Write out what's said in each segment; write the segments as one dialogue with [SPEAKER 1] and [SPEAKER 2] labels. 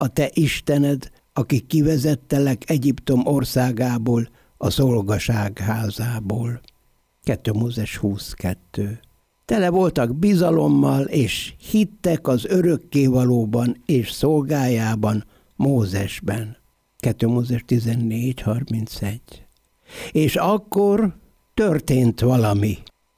[SPEAKER 1] a te Istened, aki kivezettelek Egyiptom országából, a szolgaság házából. 2 Mózes 20:2. Tele voltak bizalommal, és hittek az örökkévalóban és szolgájában, Mózesben. 2 Mózes 14:31. És akkor történt valami.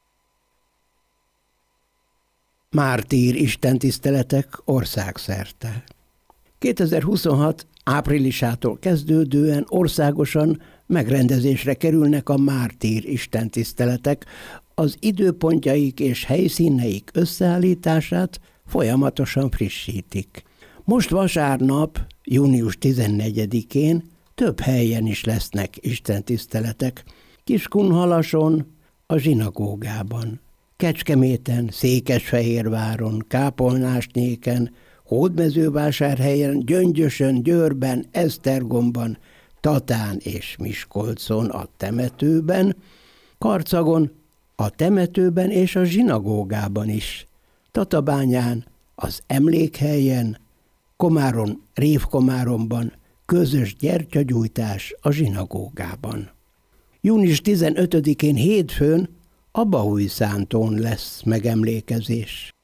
[SPEAKER 1] Mártír istentiszteletek országszerte. 2026 áprilisától kezdődően országosan megrendezésre kerülnek a mártír istentiszteletek, az időpontjaik és helyszíneik összeállítását folyamatosan frissítik. Most vasárnap, június 14-én több helyen is lesznek istentiszteletek. Kiskunhalason, a zsinagógában, Kecskeméten, Székesfehérváron, Kápolnásnyéken, Hódmezővásárhelyen, Gyöngyösön, Győrben, Esztergomban, Tatán és Miskolcon a temetőben, Karcagon, a temetőben és a zsinagógában is, Tatabányán, az emlékhelyen, Komáron, Révkomáromban, közös gyertyagyújtás a zsinagógában. Június 15-én hétfőn a Baújszántón lesz megemlékezés.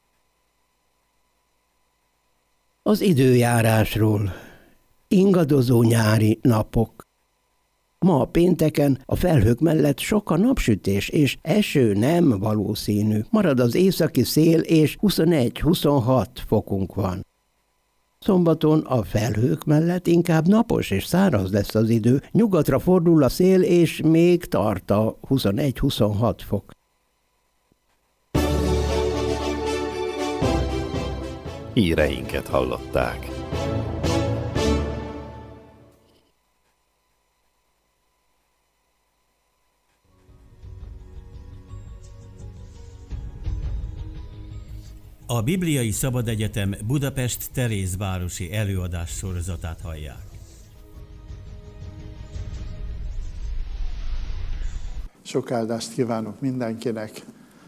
[SPEAKER 1] Az időjárásról. Ingadozó nyári napok. Ma pénteken a felhők mellett sok a napsütés, és eső nem valószínű. Marad az északi szél, és 21-26 fokunk van. Szombaton a felhők mellett inkább napos és száraz lesz az idő. Nyugatra fordul a szél, és még tart a 21-26 fok.
[SPEAKER 2] Híreinket hallották.
[SPEAKER 3] A Bibliai Szabadegyetem Budapest Terézvárosi előadás sorozatát hallják.
[SPEAKER 4] Sok áldást kívánok mindenkinek,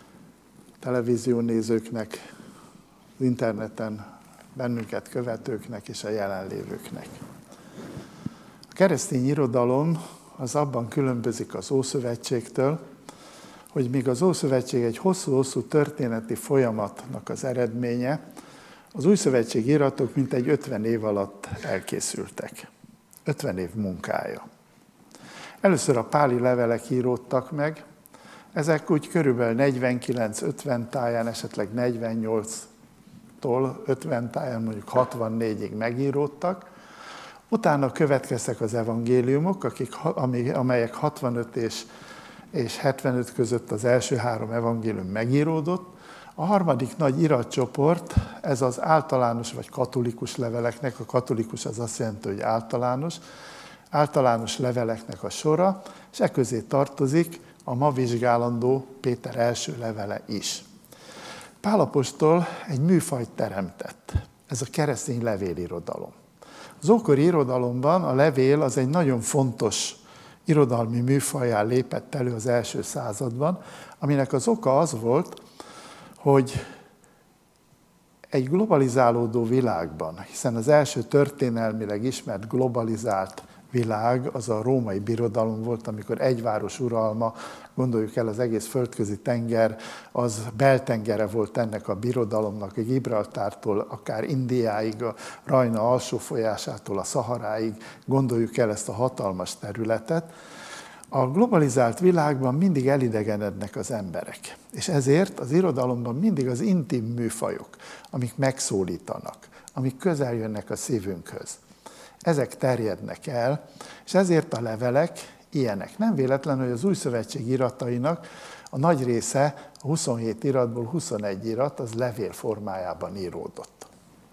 [SPEAKER 4] televíziónézőknek, az interneten bennünket követőknek és a jelenlévőknek. A keresztény irodalom az abban különbözik az Ószövetségtől, hogy míg az Ószövetség egy hosszú-hosszú történeti folyamatnak az eredménye, az Újszövetség iratok mintegy 50 év alatt elkészültek. 50 év munkája. Először a páli levelek íródtak meg, ezek úgy körülbelül 49-50 táján, esetleg 48-tól 50 táján, mondjuk 64-ig megíródtak. Utána következtek az evangéliumok, amelyek 65 és 75 között az első 3 evangélium megíródott. A harmadik nagy iratcsoport, ez az általános vagy katolikus leveleknek, a katolikus az azt jelenti, hogy általános leveleknek a sora, és e közé tartozik a ma vizsgálandó Péter első levele is. Pál apostol egy műfajt teremtett, ez a keresztény levélirodalom. Az ókori irodalomban a levél az egy nagyon fontos irodalmi műfajjá lépett elő az első században, aminek az oka az volt, hogy egy globalizálódó világban, hiszen az első történelmileg ismert globalizált világ az a római birodalom volt, amikor egy város uralma, gondoljuk el az egész földközi tenger, az beltengere volt ennek a birodalomnak, a Gibraltártól akár Indiáig, a Rajna alsó folyásától a Szaharáig, gondoljuk el ezt a hatalmas területet. A globalizált világban mindig elidegenednek az emberek, és ezért az irodalomban mindig az intim műfajok, amik megszólítanak, amik közel jönnek a szívünkhöz. Ezek terjednek el, és ezért a levelek ilyenek. Nem véletlen, hogy az Újszövetség iratainak a nagy része, a 27 iratból 21 irat, az levél formájában íródott.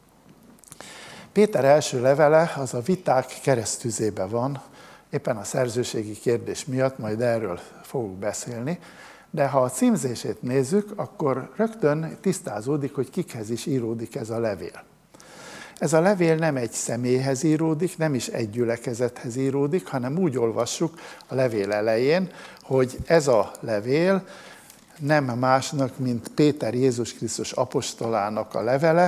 [SPEAKER 4] Péter első levele, az a viták keresztüzében van, éppen a szerzőségi kérdés miatt, majd erről fogok beszélni, de ha a címzését nézzük, akkor rögtön tisztázódik, hogy kikhez is íródik ez a levél. Ez a levél nem egy személyhez íródik, nem is egy gyülekezethez íródik, hanem úgy olvassuk a levél elején, hogy ez a levél nem másnak, mint Péter Jézus Krisztus apostolának a levele,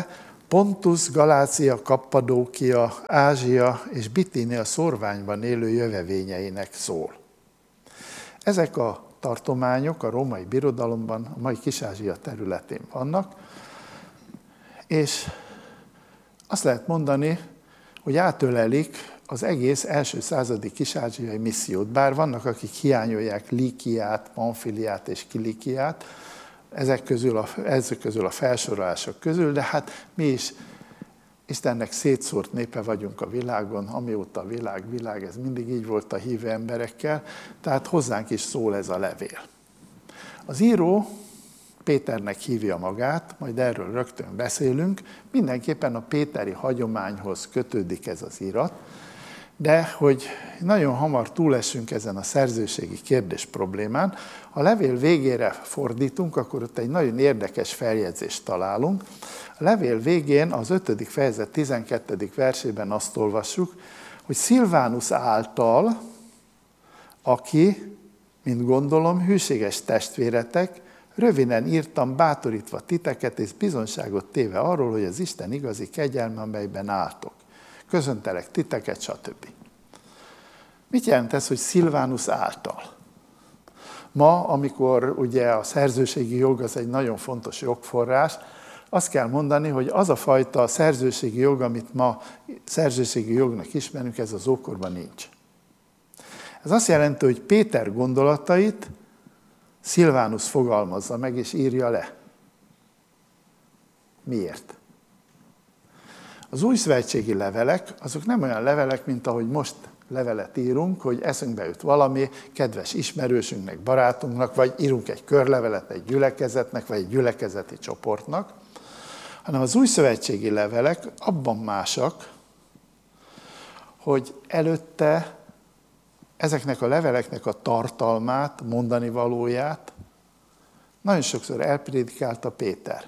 [SPEAKER 4] Pontus, Galácia, Kappadókia, Ázsia és Bitínia szórványban élő jövevényeinek szól. Ezek a tartományok a római birodalomban, a mai Kis-Ázsia területén vannak, és azt lehet mondani, hogy átölelik az egész első századi kis-ázsiai missziót. Bár vannak, akik hiányolják Líkiát, Pamfiliát és Kilikiát, ezek közül a felsorolások közül, de hát mi is Istennek szétszórt népe vagyunk a világon, amióta a világ, ez mindig így volt a hívő emberekkel, tehát hozzánk is szól ez a levél. Az író Péternek hívja magát, majd erről rögtön beszélünk, mindenképpen a péteri hagyományhoz kötődik ez az irat, de hogy nagyon hamar túlesünk ezen a szerzőségi kérdés problémán, ha a levél végére fordítunk, akkor ott egy nagyon érdekes feljegyzést találunk. A levél végén az 5. fejezet 12. versében azt olvassuk, hogy Szilvánus által, aki, mint gondolom, hűséges testvéretek, röviden írtam, bátorítva titeket, és bizonságot téve arról, hogy az Isten igazi kegyelme, amelyben álltok. Köszöntelek titeket, stb. Mit jelent ez, hogy Szilvánus által? Ma, amikor ugye a szerzőségi jog az egy nagyon fontos jogforrás, azt kell mondani, hogy az a fajta szerzőségi jog, amit ma szerzőségi jognak ismerünk, ez az ókorban nincs. Ez azt jelenti, hogy Péter gondolatait Szilvánus fogalmazza meg és írja le. Miért? Az újszövetségi levelek, azok nem olyan levelek, mint ahogy most levelet írunk, hogy eszünkbe jut valami, kedves ismerősünknek, barátunknak, vagy írunk egy körlevelet egy gyülekezetnek, vagy egy gyülekezeti csoportnak, hanem az újszövetségi levelek abban másak, hogy előtte ezeknek a leveleknek a tartalmát, mondani valóját nagyon sokszor elprédikálta Péter.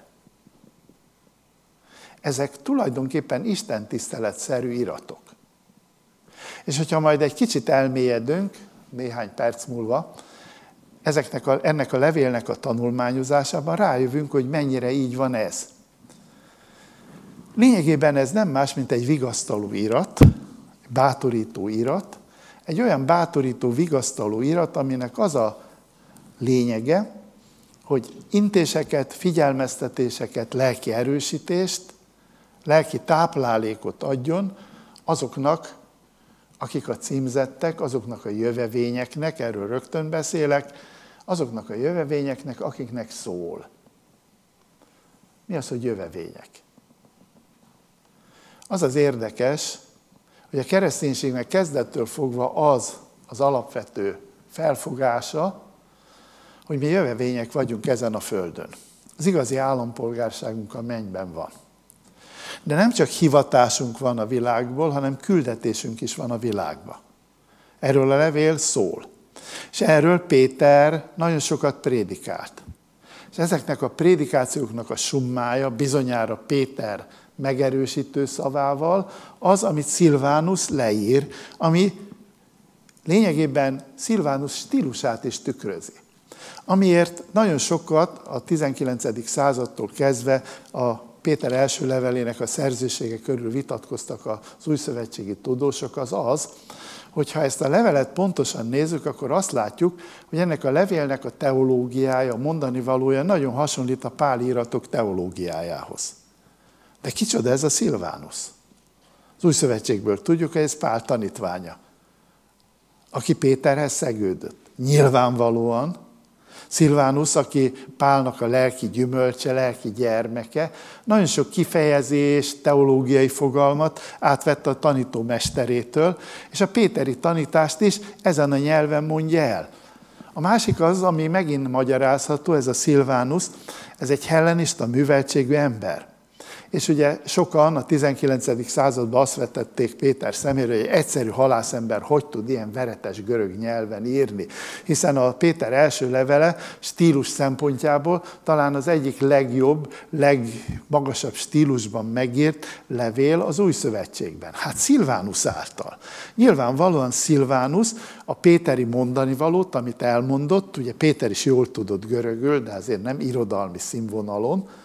[SPEAKER 4] Ezek tulajdonképpen istentiszteletszerű iratok. És hogyha majd egy kicsit elmélyedünk, néhány perc múlva, ennek a levélnek a tanulmányozásában rájövünk, hogy mennyire így van ez. Lényegében ez nem más, mint egy vigasztaló irat, bátorító irat, egy olyan bátorító, vigasztaló irat, aminek az a lényege, hogy intéseket, figyelmeztetéseket, lelki erősítést, lelki táplálékot adjon azoknak, akik a címzettek, azoknak a jövevényeknek, erről rögtön beszélek, azoknak a jövevényeknek, akiknek szól. Mi az, hogy jövevények? Az az érdekes, hogy a kereszténységnek kezdettől fogva az alapvető felfogása, hogy mi jövevények vagyunk ezen a földön. Az igazi állampolgárságunk a mennyben van. De nem csak hivatásunk van a világból, hanem küldetésünk is van a világba. Erről a levél szól. És erről Péter nagyon sokat prédikált. És ezeknek a prédikációknak a summája bizonyára Péter megerősítő szavával az, amit Szilvánus leír, ami lényegében Szilvánus stílusát is tükrözi. Amiért nagyon sokat a 19. századtól kezdve a Péter első levelének a szerzősége körül vitatkoztak az újszövetségi tudósok, az, hogyha ezt a levelet pontosan nézzük, akkor azt látjuk, hogy ennek a levélnek a teológiája, a mondani valója nagyon hasonlít a Pál íratok teológiájához. De kicsoda ez a Szilvánus? Az újszövetségből tudjuk, hogy ez Pál tanítványa, aki Péterhez szegődött. Nyilvánvalóan Szilvánus, aki Pálnak a lelki gyümölcse, lelki gyermeke, nagyon sok kifejezés, teológiai fogalmat átvett a tanítómesterétől, és a péteri tanítást is ezen a nyelven mondja el. A másik az, ami megint magyarázható, ez a Szilvánus, ez egy hellenista műveltségű ember. És ugye sokan a 19. században azt vetették Péter szemére, hogy egy egyszerű halászember hogy tud ilyen veretes görög nyelven írni. Hiszen a Péter első levele stílus szempontjából talán az egyik legjobb, legmagasabb stílusban megírt levél az Új Szövetségben. Hát Szilvánus által. Nyilvánvalóan Szilvánus a péteri mondani valót, amit elmondott, ugye Péter is jól tudott görögül, de azért nem irodalmi színvonalon,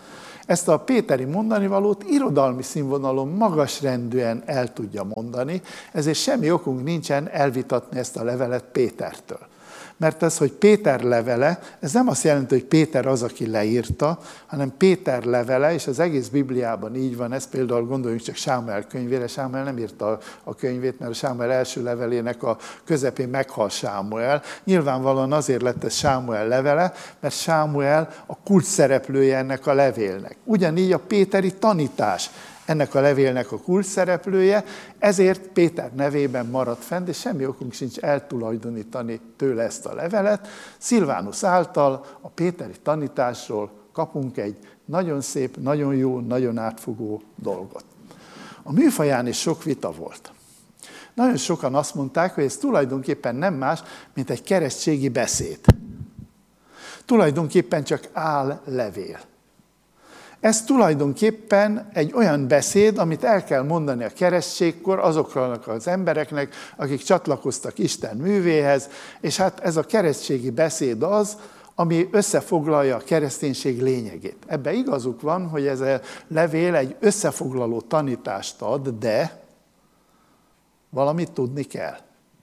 [SPEAKER 4] ezt a péteri mondanivalót irodalmi színvonalon magasrendűen el tudja mondani, ezért semmi okunk nincsen elvitatni ezt a levelet Pétertől. Mert ez, hogy Péter levele, ez nem azt jelenti, hogy Péter az, aki leírta, hanem Péter levele, és az egész Bibliában így van, ez például gondoljunk csak Sámuel könyvére, Sámuel nem írta a könyvét, mert a Sámuel első levelének a közepén meghal Sámuel. Nyilvánvalóan azért lett ez Sámuel levele, mert Sámuel a kulcs szereplője ennek a levélnek. Ugyanígy a péteri tanítás ennek a levélnek a kulcs szereplője, ezért Péter nevében maradt fent, és semmi okunk sincs eltulajdonítani tőle ezt a levelet. Szilvánus által a péteri tanításról kapunk egy nagyon szép, nagyon jó, nagyon átfogó dolgot. A műfaján is sok vita volt. Nagyon sokan azt mondták, hogy ez tulajdonképpen nem más, mint egy keresztségi beszéd. Tulajdonképpen csak állevél. Ez tulajdonképpen egy olyan beszéd, amit el kell mondani a keresztségkor azoknak az embereknek, akik csatlakoztak Isten művéhez, és hát ez a keresztségi beszéd az, ami összefoglalja a kereszténység lényegét. Ebben igazuk van, hogy ez a levél egy összefoglaló tanítást ad, de valamit tudni kell,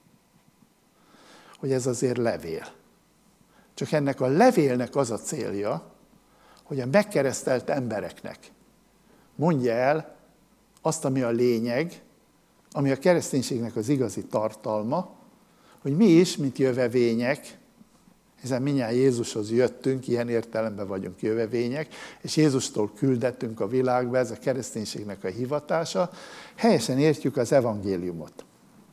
[SPEAKER 4] hogy ez azért levél. Csak ennek a levélnek az a célja, hogy a megkeresztelt embereknek mondja el azt, ami a lényeg, ami a kereszténységnek az igazi tartalma, hogy mi is, mint jövevények, hiszen mindjárt Jézushoz jöttünk, ilyen értelemben vagyunk jövevények, és Jézustól küldettünk a világba, ez a kereszténységnek a hivatása, helyesen értjük az evangéliumot.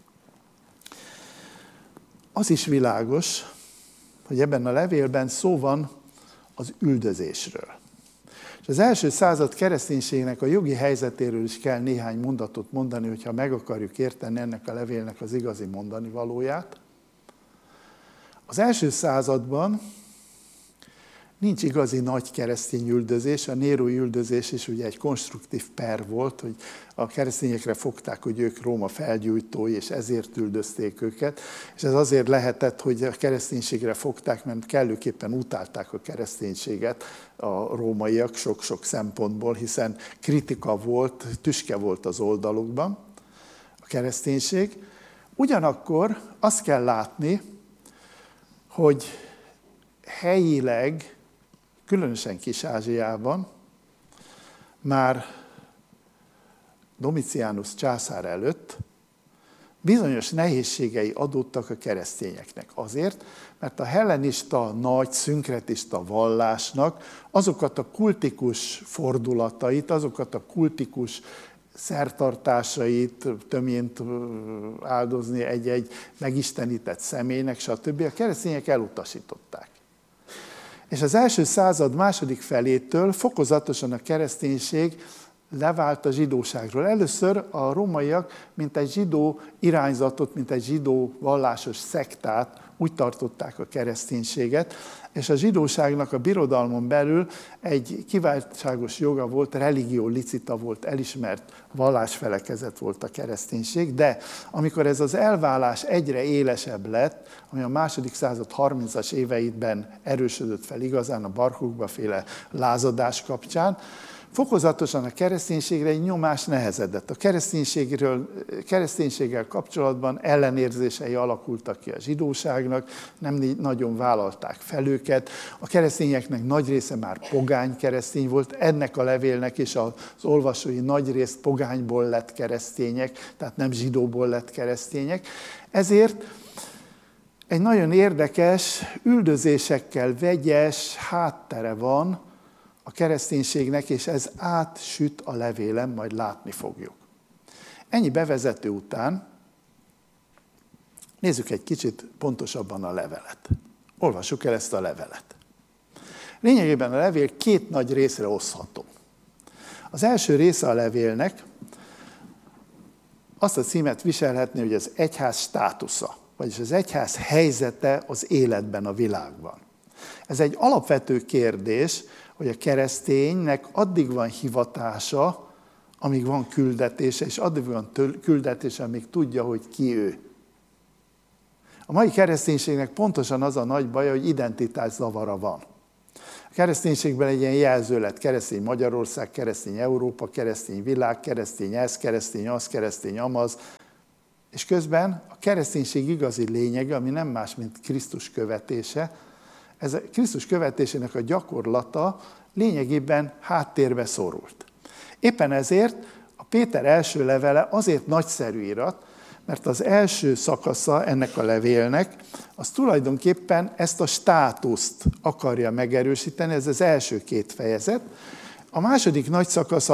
[SPEAKER 4] Az is világos, hogy ebben a levélben szó van az üldözésről. És az első század kereszténységnek a jogi helyzetéről is kell néhány mondatot mondani, hogyha meg akarjuk érteni ennek a levélnek az igazi mondani valóját. Az első században nincs igazi nagy keresztény üldözés, a nérói üldözés is ugye egy konstruktív per volt, hogy a keresztényekre fogták, hogy ők Róma felgyújtói, és ezért üldözték őket, és ez azért lehetett, hogy a kereszténységre fogták, mert kellőképpen utálták a kereszténységet a rómaiak sok-sok szempontból, hiszen kritika volt, tüske volt az oldalukban a kereszténység. Ugyanakkor azt kell látni, hogy helyileg, különösen Kis-Ázsiában, már Domitianus császár előtt bizonyos nehézségei adódtak a keresztényeknek. Azért, mert a hellenista, nagy, szünkretista vallásnak azokat a kultikus fordulatait, azokat a kultikus szertartásait, töményt áldozni egy-egy megistenített személynek, stb. A keresztények elutasították. És az első század második felétől fokozatosan a kereszténység levált a zsidóságról. Először a rómaiak, mint egy zsidó irányzatot, mint egy zsidó vallásos szektát úgy tartották a kereszténységet, és a zsidóságnak a birodalmon belül egy kiváltságos joga volt, religió licita volt, elismert vallásfelekezet volt a kereszténység, de amikor ez az elválás egyre élesebb lett, ami a második század 30-as éveidben erősödött fel igazán a Bar Kokhba féle lázadás kapcsán, fokozatosan a kereszténységre egy nyomás nehezedett. A kereszténységgel kapcsolatban ellenérzései alakultak ki a zsidóságnak, nem nagyon vállalták fel őket. A keresztényeknek nagy része már pogány keresztény volt, ennek a levélnek is az olvasói nagy részt pogányból lett keresztények, tehát nem zsidóból lett keresztények. Ezért egy nagyon érdekes, üldözésekkel vegyes háttere van a kereszténységnek, és ez átsüt a levélen, majd látni fogjuk. Ennyi bevezető után nézzük egy kicsit pontosabban a levelet. Olvassuk el ezt a levelet. Lényegében a levél két nagy részre osztható. Az első része a levélnek azt a címet viselhetné, hogy az egyház státusza, vagyis az egyház helyzete az életben, a világban. Ez egy alapvető kérdés, hogy a kereszténynek addig van hivatása, amíg van küldetése, és addig van küldetése, amíg tudja, hogy ki ő. A mai kereszténységnek pontosan az a nagy baja, hogy identitászavara van. A kereszténységben egy ilyen jelző lett: keresztény Magyarország, keresztény Európa, keresztény világ, keresztény ez, keresztény az, keresztény amaz. És közben a kereszténység igazi lényege, ami nem más, mint Krisztus követése, ez a Krisztus követésének a gyakorlata lényegében háttérbe szorult. Éppen ezért a Péter első levele azért nagyszerű irat, mert az első szakasza ennek a levélnek, az tulajdonképpen ezt a státuszt akarja megerősíteni, ez az első 2 fejezet. A második nagy szakasz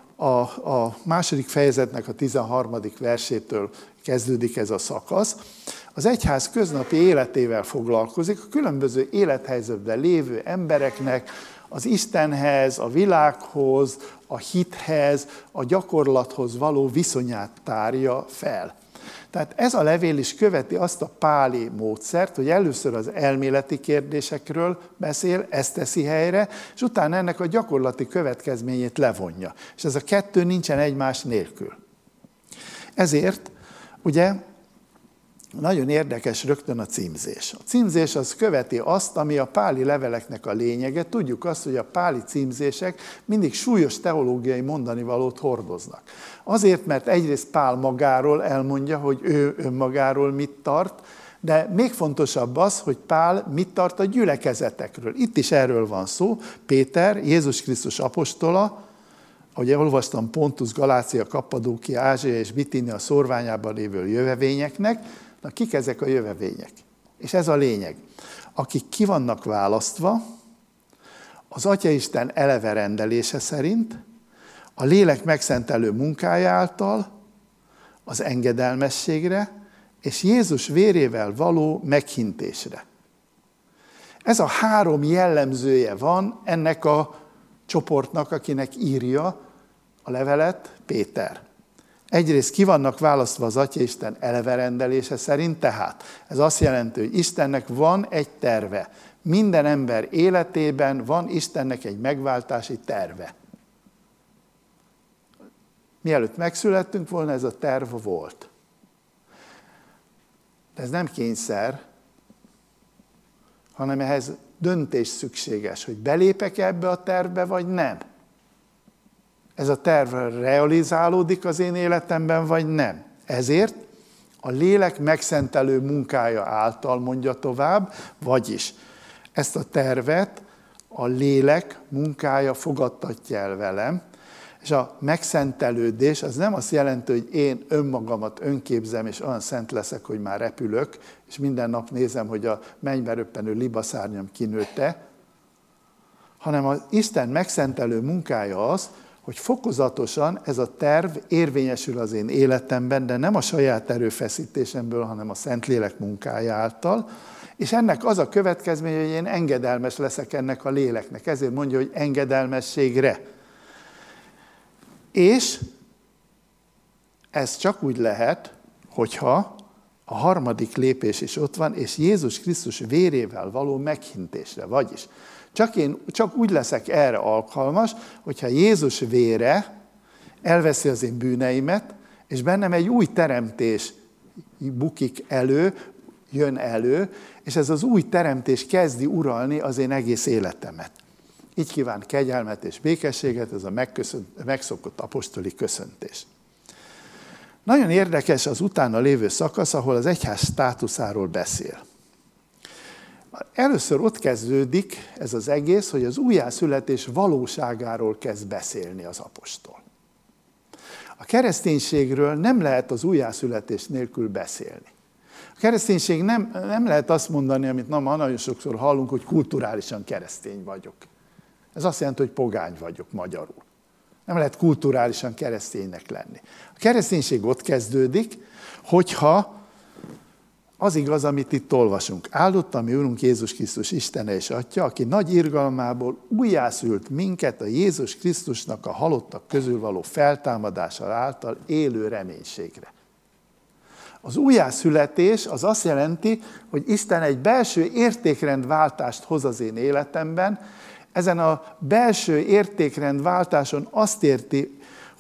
[SPEAKER 4] a második fejezetnek a 13. versétől kezdődik ez a szakasz. Az egyház köznapi életével foglalkozik, a különböző élethelyzetben lévő embereknek az Istenhez, a világhoz, a hithez, a gyakorlathoz való viszonyát tárja fel. Tehát ez a levél is követi azt a páli módszert, hogy először az elméleti kérdésekről beszél, ezt teszi helyre, és utána ennek a gyakorlati következményét levonja. És ez a 2 nincsen egymás nélkül. Ezért ugye nagyon érdekes rögtön a címzés. A címzés az követi azt, ami a páli leveleknek a lényege. Tudjuk azt, hogy a páli címzések mindig súlyos teológiai mondanivalót hordoznak. Azért, mert egyrészt Pál magáról elmondja, hogy ő önmagáról mit tart, de még fontosabb az, hogy Pál mit tart a gyülekezetekről. Itt is erről van szó. Péter, Jézus Krisztus apostola, ahogy olvastam, Pontus, Galácia, Kappadókia, Ázsia és Bitínia szórványában lévő jövevényeknek. Na, kik ezek a jövevények? És ez a lényeg. Akik ki vannak választva, az Atyaisten eleve rendelése szerint, a lélek megszentelő munkája által, az engedelmességre és Jézus vérével való meghintésre. Ez a 3 jellemzője van ennek a csoportnak, akinek írja a levelet Péter. Egyrészt ki vannak választva az Atyaisten eleve rendelése szerint, tehát ez azt jelenti, hogy Istennek van egy terve. Minden ember életében van Istennek egy megváltási terve. Mielőtt megszülettünk volna, ez a terv volt. De ez nem kényszer, hanem ehhez döntés szükséges, hogy belépek ebbe a tervbe, vagy nem. Ez a terv realizálódik az én életemben, vagy nem. Ezért a lélek megszentelő munkája által, mondja tovább, vagyis ezt a tervet a lélek munkája fogadtatja el velem, és a megszentelődés az nem azt jelenti, hogy én önmagamat önképzem, és olyan szent leszek, hogy már repülök, és minden nap nézem, hogy a mennybe röppenő libaszárnyam kinőtte, hanem az Isten megszentelő munkája az, hogy fokozatosan ez a terv érvényesül az én életemben, de nem a saját erőfeszítésemből, hanem a Szentlélek munkája által, és ennek az a következménye, hogy én engedelmes leszek ennek a léleknek. Ezért mondja, hogy engedelmességre. És ez csak úgy lehet, hogyha a harmadik lépés is ott van, és Jézus Krisztus vérével való meghintésre. Vagyis csak úgy leszek erre alkalmas, hogyha Jézus vére elveszi az én bűneimet, és bennem egy új teremtés bukik elő, jön elő, és ez az új teremtés kezdi uralni az én egész életemet. Így kíván kegyelmet és békességet, ez a megszokott apostoli köszöntés. Nagyon érdekes az utána lévő szakasz, ahol az egyház státuszáról beszél. Először ott kezdődik ez az egész, hogy az újjászületés valóságáról kezd beszélni az apostol. A kereszténységről nem lehet az újjászületés nélkül beszélni. A kereszténység nem lehet azt mondani, amit ma nagyon sokszor hallunk, hogy kulturálisan keresztény vagyok. Ez azt jelenti, hogy pogány vagyok magyarul. Nem lehet kulturálisan kereszténynek lenni. A kereszténység ott kezdődik, hogyha az igaz, amit itt olvasunk. Áldott a mi Urunk Jézus Krisztus Istene és Atya, aki nagy irgalmából újjászült minket a Jézus Krisztusnak a halottak közül való feltámadása által élő reménységre. Az újjászületés az azt jelenti, hogy Isten egy belső értékrendváltást hoz az én életemben. Ezen a belső értékrendváltáson azt érti,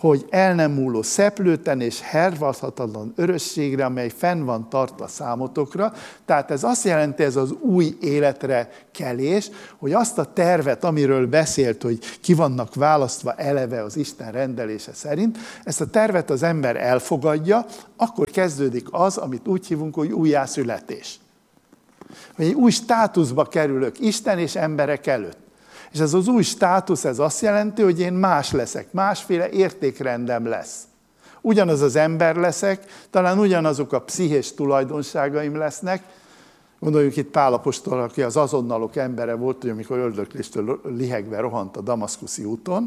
[SPEAKER 4] hogy el nem múló szeplőten és hervadhatatlan örösségre, amely fenn van tartva számotokra. Tehát ez azt jelenti, ez az új életre kelés, hogy azt a tervet, amiről beszélt, hogy ki vannak választva eleve az Isten rendelése szerint, ezt a tervet az ember elfogadja, akkor kezdődik az, amit úgy hívunk, hogy újjászületés. Hogy egy új státuszba kerülök Isten és emberek előtt. És ez az új státusz, ez azt jelenti, hogy én más leszek, másféle értékrendem lesz. Ugyanaz az ember leszek, talán ugyanazok a pszichés tulajdonságaim lesznek. Gondoljuk itt Pál apostol, aki az azonnalok embere volt, hogy amikor öldökléstől lihegve rohant a damaszkuszi úton.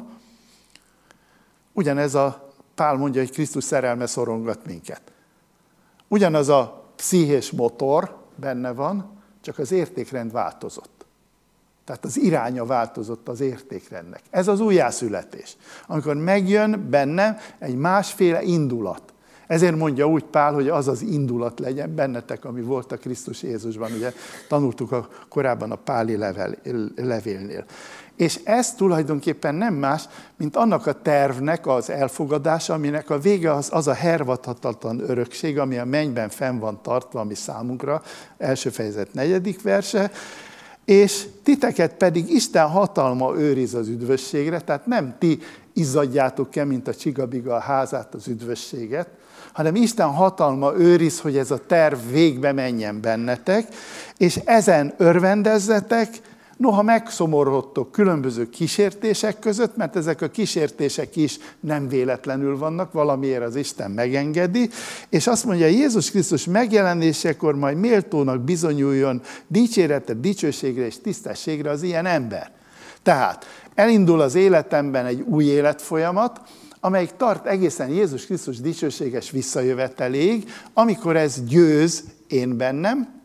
[SPEAKER 4] Ugyanez a Pál mondja, hogy Krisztus szerelme szorongat minket. Ugyanaz a pszichés motor benne van, csak az értékrend változott. Tehát az iránya változott az értékrendnek. Ez az újjászületés. Amikor megjön bennem egy másféle indulat. Ezért mondja úgy Pál, hogy az az indulat legyen bennetek, ami volt a Krisztus Jézusban. Ugye tanultuk korábban a Páli levélnél. És ez tulajdonképpen nem más, mint annak a tervnek az elfogadása, aminek a vége az a hervadhatatlan örökség, ami a mennyben fenn van tartva, ami számunkra, első fejezet 4. verse, és titeket pedig Isten hatalma őriz az üdvösségre, tehát nem ti izzadjátok el, mint a csigabiga a házát, az üdvösséget, hanem Isten hatalma őriz, hogy ez a terv végbe menjen bennetek, és ezen örvendezzetek, noha megszomorodtok különböző kísértések között, mert ezek a kísértések is nem véletlenül vannak, valamiért az Isten megengedi, és azt mondja, Jézus Krisztus megjelenésekor majd méltónak bizonyuljon dicséretre, dicsőségre és tisztességre az ilyen ember. Tehát elindul az életemben egy új életfolyamat, amelyik tart egészen Jézus Krisztus dicsőséges visszajöveteléig, amikor ez győz én bennem,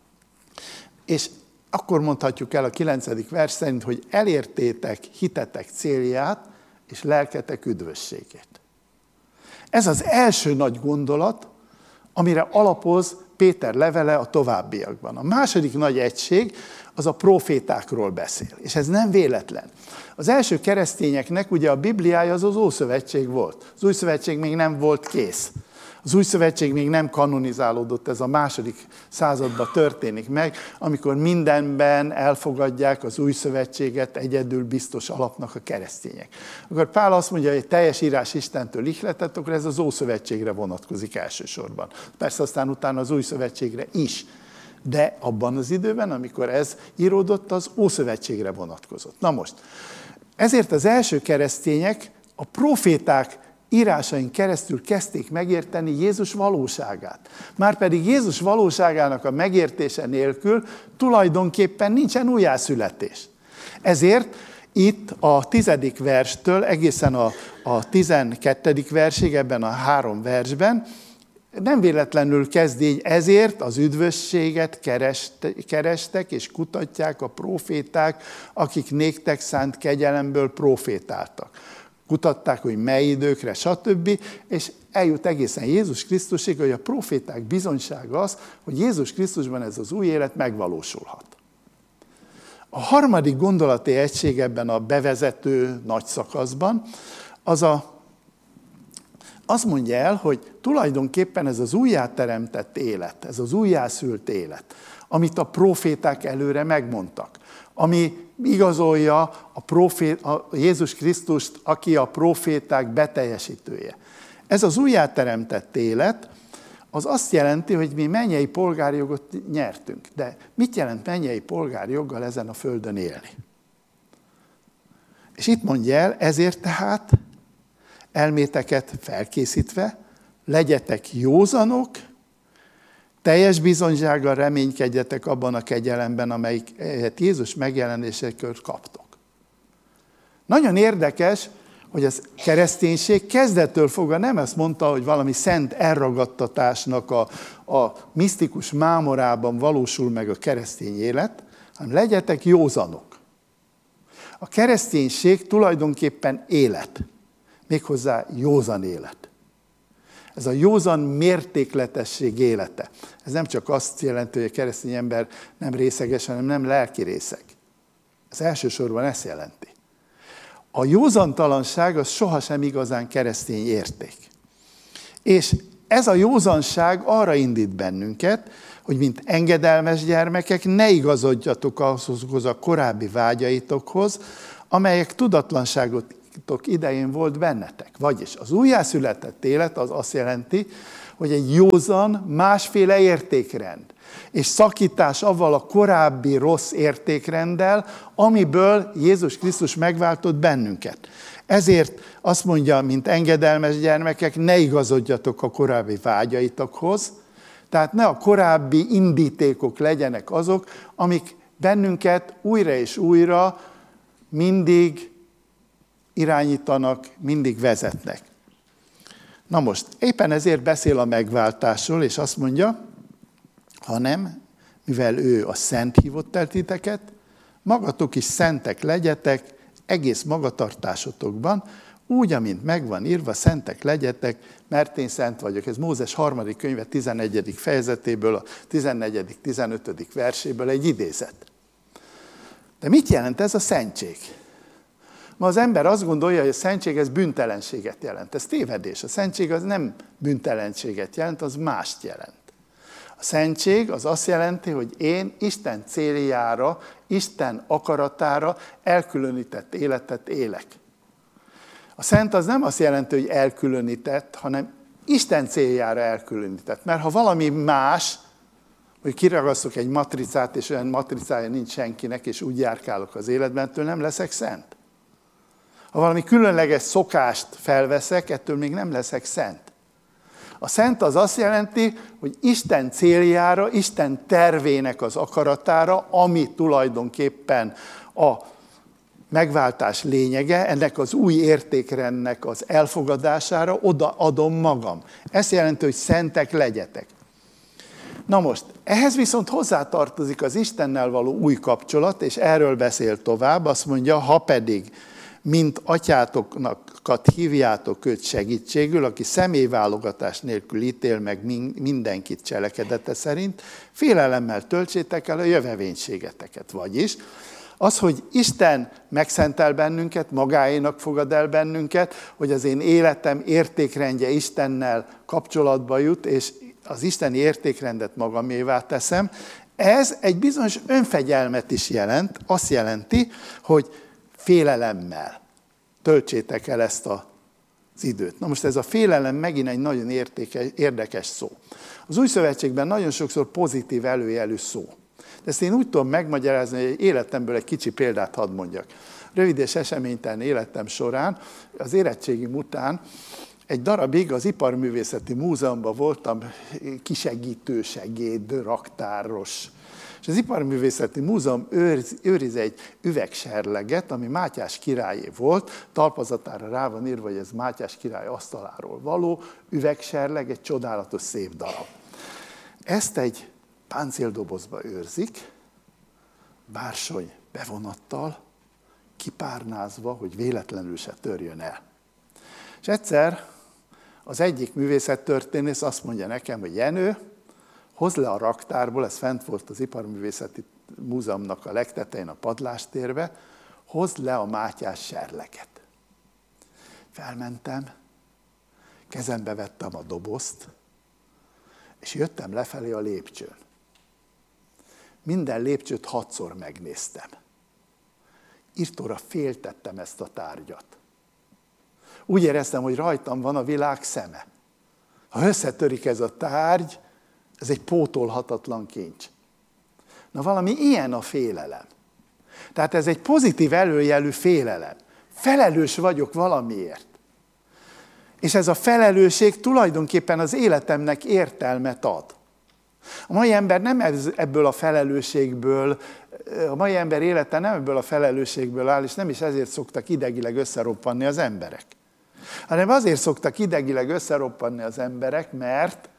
[SPEAKER 4] és akkor mondhatjuk el a 9. vers szerint, hogy elértétek hitetek célját, és lelketek üdvösségét. Ez az első nagy gondolat, amire alapoz Péter levele a továbbiakban. A második nagy egység az a profétákról beszél, és ez nem véletlen. Az első keresztényeknek ugye a Bibliája az Ószövetség volt. Az Új Szövetség még nem volt kész. Az Új Szövetség még nem kanonizálódott, ez a 2. században történik meg, amikor mindenben elfogadják az Új Szövetséget egyedül biztos alapnak a keresztények. Akkor Pál azt mondja, hogy teljes írás Istentől ihletett, akkor ez az Ószövetségre vonatkozik elsősorban. Persze aztán utána az Új Szövetségre is. De abban az időben, amikor ez íródott, az Ószövetségre vonatkozott. Na most, ezért az első keresztények a proféták írásain keresztül kezdték megérteni Jézus valóságát. Márpedig Jézus valóságának a megértése nélkül tulajdonképpen nincsen újjászületés. Ezért itt a 10. verstől egészen a 12. versig ebben a 3 versben nem véletlenül kezd így, ezért az üdvösséget kerestek és kutatják a proféták, akik néktek szánt kegyelemből profétáltak. Kutatták, hogy mely időkre, stb. És eljut egészen Jézus Krisztusig, hogy a proféták bizonysága az, hogy Jézus Krisztusban ez az új élet megvalósulhat. A harmadik gondolati egység ebben a bevezető nagy szakaszban, azt mondja el, hogy tulajdonképpen ez az újjáteremtett élet, ez az újjászült élet, amit a proféták előre megmondtak, ami igazolja a Jézus Krisztust, aki a proféták beteljesítője. Ez az újjáteremtett élet, az azt jelenti, hogy mi mennyei polgárjogot nyertünk. De mit jelent mennyei polgárjoggal ezen a földön élni? És itt mondja el, ezért tehát elméteket felkészítve, legyetek józanok, teljes bizonysággal reménykedjetek abban a kegyelemben, amelyet Jézus megjelenésekor kaptok. Nagyon érdekes, hogy az kereszténység kezdettől fogva nem ezt mondta, hogy valami szent elragadtatásnak a misztikus mámorában valósul meg a keresztény élet, hanem legyetek józanok. A kereszténység tulajdonképpen élet, méghozzá józan élet. Ez a józan mértékletesség élete. Ez nem csak azt jelenti, hogy a keresztény ember nem részeges, hanem nem lelki részeg. Ez elsősorban ezt jelenti. A józantalanság az sohasem igazán keresztény érték. És ez a józanság arra indít bennünket, hogy mint engedelmes gyermekek ne igazodjatok azokhoz a korábbi vágyaitokhoz, amelyek tudatlanságotok idején volt bennetek. Vagyis az újjászületett élet az azt jelenti, hogy egy józan, másféle értékrend, és szakítás avval a korábbi rossz értékrenddel, amiből Jézus Krisztus megváltott bennünket. Ezért azt mondja, mint engedelmes gyermekek, ne igazodjatok a korábbi vágyaitokhoz, tehát ne a korábbi indítékok legyenek azok, amik bennünket újra és újra mindig irányítanak, mindig vezetnek. Na most, éppen ezért beszél a megváltásról, és azt mondja, hanem, mivel ő a szent hívott el titeket, magatok is szentek legyetek egész magatartásotokban, úgy, amint megvan írva, szentek legyetek, mert én szent vagyok. Ez Mózes 3. könyve 11. fejezetéből, a 14.-15. verséből egy idézet. De mit jelent ez a szentség? Ma az ember azt gondolja, hogy a szentség ez bűntelenséget jelent. Ez tévedés. A szentség az nem bűntelenséget jelent, az mást jelent. A szentség az azt jelenti, hogy én Isten céljára, Isten akaratára elkülönített életet élek. A szent az nem azt jelenti, hogy elkülönített, hanem Isten céljára elkülönített. Mert ha valami más, hogy kiragasztok egy matricát, és olyan matricája nincs senkinek, és úgy járkálok az életben, ettől nem leszek szent. Ha valami különleges szokást felveszek, ettől még nem leszek szent. A szent az azt jelenti, hogy Isten céljára, Isten tervének az akaratára, ami tulajdonképpen a megváltás lényege, ennek az új értékrendnek az elfogadására odaadom magam. Ez jelenti, hogy szentek legyetek. Na most, ehhez viszont hozzátartozik az Istennel való új kapcsolat, és erről beszél tovább, azt mondja, ha pedig, mint atyátokat hívjátok őt segítségül, aki személyválogatás nélkül ítél meg mindenkit cselekedete szerint, félelemmel töltsétek el a jövevénységeteket. Vagyis az, hogy Isten megszentel bennünket, magáénak fogad el bennünket, hogy az én életem értékrendje Istennel kapcsolatba jut, és az isteni értékrendet magamévá teszem, ez egy bizonyos önfegyelmet is jelent, azt jelenti, hogy félelemmel töltsétek el ezt az időt. Na most ez a félelem megint egy nagyon érdekes szó. Az Új Szövetségben nagyon sokszor pozitív előjelű szó. De ezt én úgy tudom megmagyarázni, hogy életemből egy kicsi példát hadd mondjak. Rövid és eseménytelen életem során, az érettségim után egy darabig az Iparművészeti Múzeumban voltam kisegítő, segéd, raktáros. És az Iparművészeti Múzeum őriz egy üvegserleget, ami Mátyás királyé volt, talpazatára rá van írva, hogy ez Mátyás király asztaláról való üvegserleg, egy csodálatos szép darab. Ezt egy páncéldobozba őrzik, bársony bevonattal, kipárnázva, hogy véletlenül se törjön el. És egyszer az egyik művészettörténész azt mondja nekem, hogy Jenő, hozd le a raktárból, ez fent volt az Iparművészeti Múzeumnak a legtetején a padlástérbe, hozd le a Mátyás serleget. Felmentem, kezembe vettem a dobozt, és jöttem lefelé a lépcsőn. Minden lépcsőt 6-szor megnéztem. Irtóra féltettem ezt a tárgyat. Úgy éreztem, hogy rajtam van a világ szeme. Ha összetörik ez a tárgy, ez egy pótolhatatlan kincs. Na valami ilyen a félelem. Tehát ez egy pozitív előjelű félelem. Felelős vagyok valamiért. És ez a felelősség tulajdonképpen az életemnek értelmet ad. A mai ember nem ebből a felelősségből, a mai ember élete nem ebből a felelősségből áll, és nem is ezért szoktak idegileg összeroppanni az emberek. Hanem azért szoktak idegileg összeroppanni az emberek, mert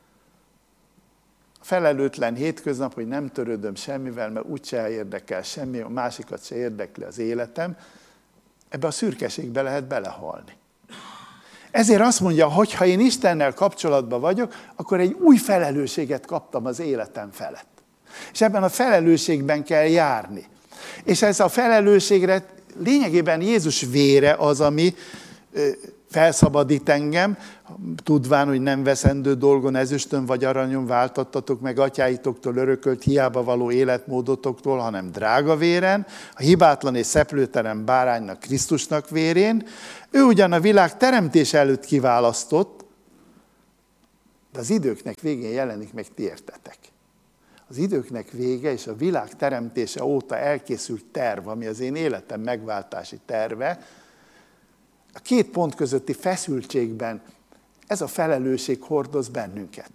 [SPEAKER 4] a felelőtlen hétköznap, hogy nem törődöm semmivel, mert úgyse érdekel semmi, a másikat se érdekli az életem, ebbe a szürkeségbe lehet belehalni. Ezért azt mondja, hogy ha én Istennel kapcsolatban vagyok, akkor egy új felelősséget kaptam az életem felett. És ebben a felelősségben kell járni. És ez a felelősségre lényegében Jézus vére az, ami felszabadít engem, tudván, hogy nem veszendő dolgon, ezüstön vagy aranyon váltattatok meg atyáitoktól örökölt hiába való életmódotoktól, hanem drága véren, a hibátlan és szeplőtelen báránynak, Krisztusnak vérén. Ő ugyan a világ teremtése előtt kiválasztott, de az időknek végén jelenik meg, ti értetek. Az időknek vége és a világ teremtése óta elkészült terv, ami az én életem megváltási terve, a két pont közötti feszültségben ez a felelősség hordoz bennünket.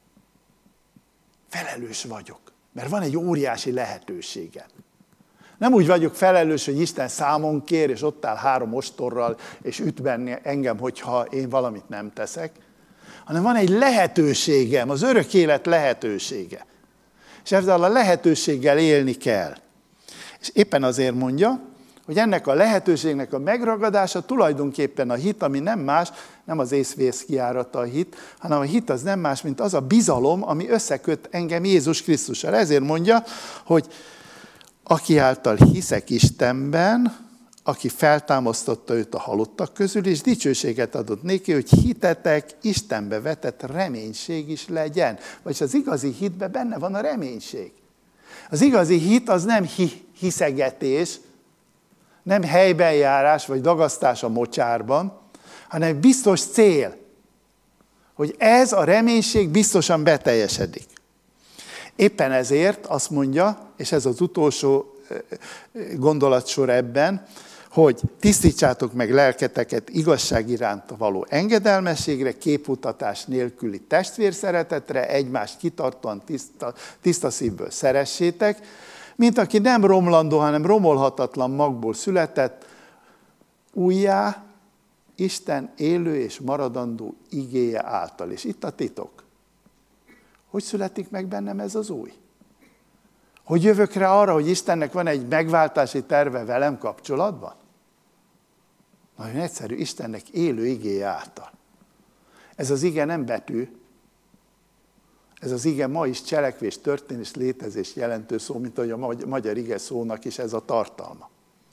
[SPEAKER 4] Felelős vagyok, mert van egy óriási lehetőségem. Nem úgy vagyok felelős, hogy Isten számon kér, és ott áll 3 ostorral, és üt benne engem, hogyha én valamit nem teszek, hanem van egy lehetőségem, az örök élet lehetősége. És ezzel a lehetőséggel élni kell. És éppen azért mondja, hogy ennek a lehetőségnek a megragadása tulajdonképpen a hit, ami nem más, nem az észvész kijárata a hit, hanem a hit az nem más, mint az a bizalom, ami összeköt engem Jézus Krisztussal. Ezért mondja, hogy aki által hiszek Istenben, aki feltámasztotta őt a halottak közül, és dicsőséget adott néki, hogy hitetek Istenbe vetett reménység is legyen. Vagyis az igazi hitben benne van a reménység. Az igazi hit az nem hiszegetés, nem helybenjárás vagy dagasztás a mocsárban, hanem biztos cél, hogy ez a reménység biztosan beteljesedik. Éppen ezért azt mondja, és ez az utolsó gondolatsor ebben, hogy tisztítsátok meg lelketeket igazság iránt való engedelmességre, képmutatás nélküli testvérszeretetre, egymást kitartóan tiszta szívből szeressétek, mint aki nem romlandó, hanem romolhatatlan magból született, újjá Isten élő és maradandó igéje által. És itt a titok. Hogy születik meg bennem ez az új? Hogy jövök rá arra, hogy Istennek van egy megváltási terve velem kapcsolatban? Nagyon egyszerű, Istennek élő igéje által. Ez az ige nem betű, ez az ige ma is cselekvés, történés, létezés jelentő szó, mint ahogy a magyar ige szónak is ez a tartalma.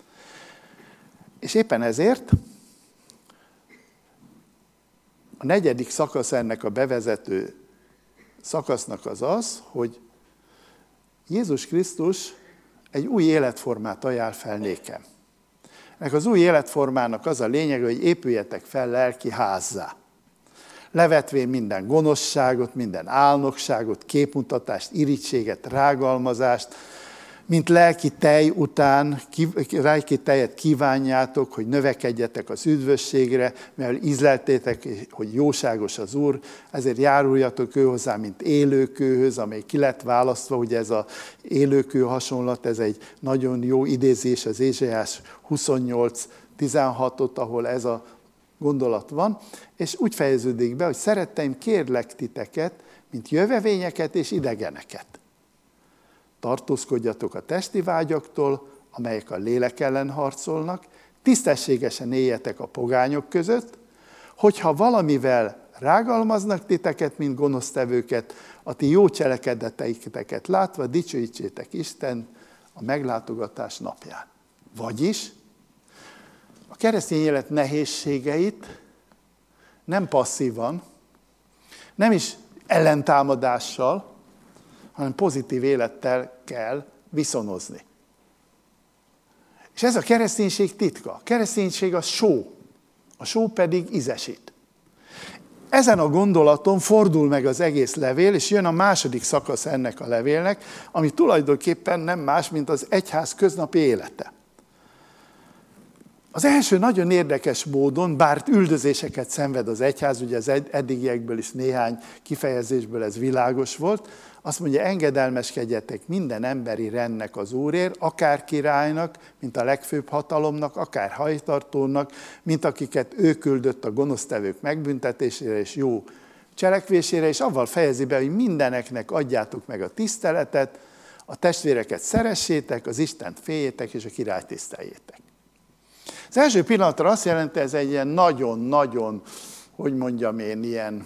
[SPEAKER 4] És éppen ezért a 4. szakasz ennek a bevezető szakasznak az, hogy Jézus Krisztus egy új életformát ajánl fel nékem. Ennek az új életformának az a lényeg, hogy épüljetek fel lelki házzá. Levetvén minden gonoszságot, minden álnokságot, képmutatást, irítséget, rágalmazást, mint lelki tej után, lelki tejet kívánjátok, hogy növekedjetek az üdvösségre, mert ízleltétek, hogy jóságos az Úr, ezért járuljatok ő hozzá, mint élőkőhöz, amely ki lett választva, ugye ez az élőkő hasonlat, ez egy nagyon jó idézés az Ézsaiás 28:16-ot, ahol ez a gondolat van, és úgy fejeződik be, hogy szeretteim, kérlek titeket, mint jövevényeket és idegeneket. Tartózkodjatok a testi vágyaktól, amelyek a lélek ellen harcolnak, tisztességesen éljetek a pogányok között, hogyha valamivel rágalmaznak titeket, mint gonosztevőket, a ti jó cselekedeteiteket látva, dicsőítsétek Isten a meglátogatás napján. Vagyis a keresztény élet nehézségeit nem passzívan, nem is ellentámadással, hanem pozitív élettel kell viszonozni. És ez a kereszténység titka. A kereszténység a só, a só pedig ízesít. Ezen a gondolaton fordul meg az egész levél, és jön a 2. szakasz ennek a levélnek, ami tulajdonképpen nem más, mint az egyház köznapi élete. Az első nagyon érdekes módon, bár üldözéseket szenved az egyház, ugye az eddigiekből is néhány kifejezésből ez világos volt, azt mondja, engedelmeskedjetek minden emberi rendnek az Úrért, akár királynak, mint a legfőbb hatalomnak, akár hajtartónak, mint akiket ő küldött a gonosztevők megbüntetésére és jó cselekvésére, és avval fejezi be, hogy mindeneknek adjátok meg a tiszteletet, a testvéreket szeressétek, az Istent féljétek, és a királyt tiszteljétek. Az első pillanatra azt jelenti, ez egy ilyen nagyon-nagyon, hogy mondjam én, ilyen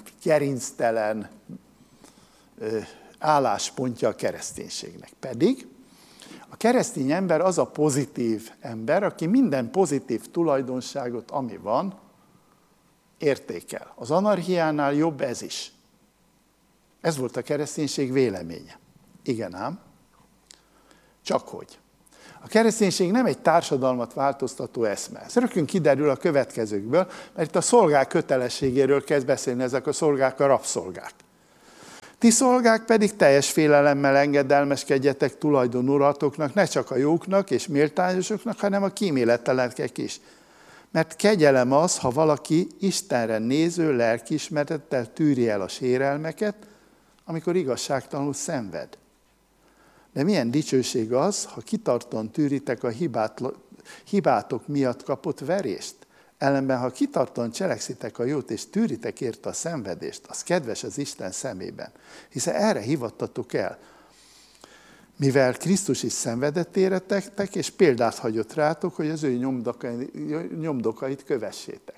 [SPEAKER 4] gerinctelen álláspontja a kereszténységnek. Pedig A keresztény ember az a pozitív ember, aki minden pozitív tulajdonságot, ami van, értékel. Az anarchiánál jobb ez is. Ez volt a kereszténység véleménye. Igen ám. Csak hogy. A kereszténység nem egy társadalmat változtató eszme. Ez rögtön kiderül a következőkből, mert itt a szolgák kötelességéről kezd beszélni, ezek a szolgák a rabszolgák. Ti szolgák pedig teljes félelemmel engedelmeskedjetek tulajdonuratoknak, ne csak a jóknak és méltányosoknak, hanem a kíméletleneknek is. Mert kegyelem az, ha valaki Istenre néző lelkiismerettel tűri el a sérelmeket, amikor igazságtalanul szenved. De milyen dicsőség az, ha kitartóan tűritek a hibátok miatt kapott verést. Ellenben, ha kitartóan cselekszitek a jót, és tűritek érte a szenvedést, az kedves az Isten szemében. Hiszen erre hivattatok el. Mivel Krisztus is szenvedett éretektek, és példát hagyott rátok, hogy az ő nyomdokait kövessétek.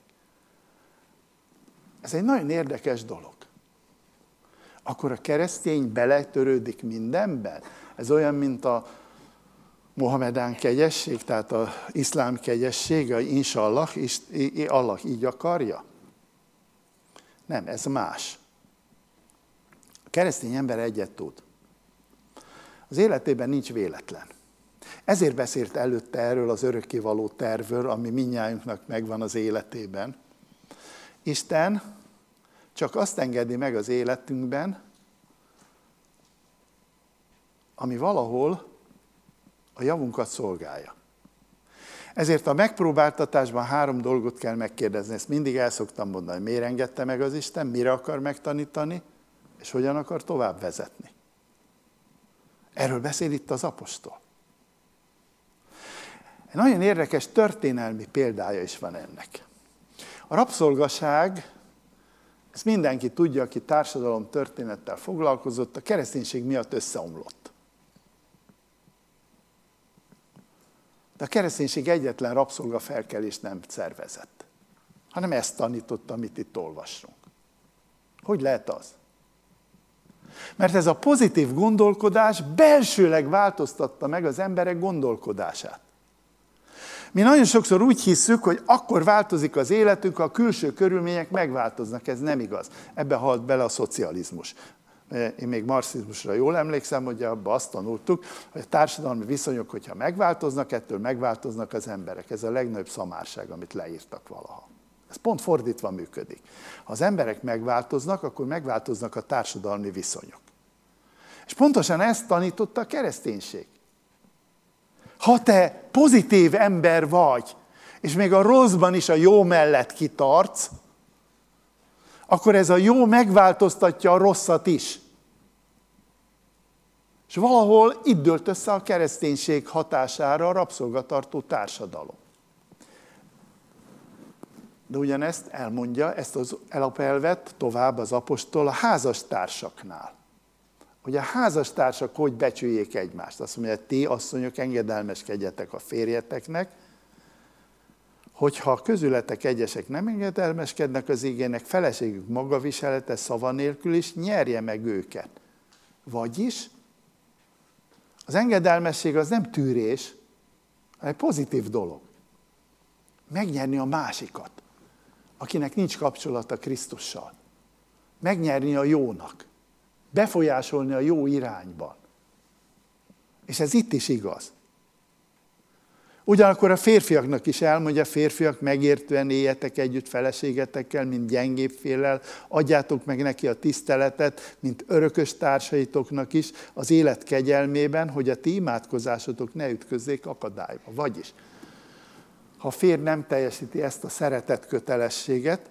[SPEAKER 4] Ez egy nagyon érdekes dolog. Akkor a keresztény beletörődik mindenben? Ez olyan, mint a Mohamedán kegyesség, tehát az iszlám kegyesség, a inshallah, Allah így akarja? Nem, ez más. A keresztény ember egyet tud. Az életében nincs véletlen. Ezért beszélt előtte erről az örökkévaló tervről, ami mindnyájunknak megvan az életében. Isten csak azt engedi meg az életünkben, ami valahol a javunkat szolgálja. Ezért a megpróbáltatásban 3 dolgot kell megkérdezni. Ezt mindig el szoktam mondani, hogy miért engedte meg az Isten, mire akar megtanítani, és hogyan akar tovább vezetni. Erről beszél itt az apostol. Egy nagyon érdekes történelmi példája is van ennek. A rabszolgaság, ezt mindenki tudja, aki társadalom történettel foglalkozott, a kereszténység miatt összeomlott. De a kereszténység egyetlen rabszolgafelkelést nem szervezett, hanem ezt tanította, amit itt olvasunk. Hogy lehet az? Mert ez a pozitív gondolkodás belsőleg változtatta meg az emberek gondolkodását. Mi nagyon sokszor úgy hisszük, hogy akkor változik az életünk, ha a külső körülmények megváltoznak. Ez nem igaz. Ebbe halt bele a szocializmus. Én még marxizmusra jól emlékszem, hogy abban azt tanultuk, hogy a társadalmi viszonyok, hogyha megváltoznak, ettől megváltoznak az emberek. Ez a legnagyobb szamárság, amit leírtak valaha. Ez pont fordítva működik. Ha az emberek megváltoznak, akkor megváltoznak a társadalmi viszonyok. És pontosan ezt tanította a kereszténység. Ha te pozitív ember vagy, és még a rosszban is a jó mellett kitartsz, akkor ez a jó megváltoztatja a rosszat is. És valahol itt dőlt össze a kereszténység hatására a rabszolgatartó társadalom. De ugyanezt elmondja, ezt az alapelvet tovább az apostol a házastársaknál. Hogy a házastársak hogy becsüljék egymást. Azt mondja, hogy ti asszonyok engedelmeskedjetek a férjeteknek, hogyha közületek egyesek nem engedelmeskednek az igének, feleségük magaviselete szava nélkül is nyerje meg őket. Vagyis az engedelmesség az nem tűrés, hanem egy pozitív dolog. Megnyerni a másikat, akinek nincs kapcsolata Krisztussal. Megnyerni a jónak. Befolyásolni a jó irányban. És ez itt is igaz. Ugyanakkor a férfiaknak is elmondja, férfiak, megértően éljetek együtt feleségetekkel, mint gyengébb féllel, adjátok meg neki a tiszteletet, mint örökös társaitoknak is, az élet kegyelmében, hogy a ti imádkozásotok ne ütközzék akadályba. Vagyis, ha a férj nem teljesíti ezt a szeretet kötelességet,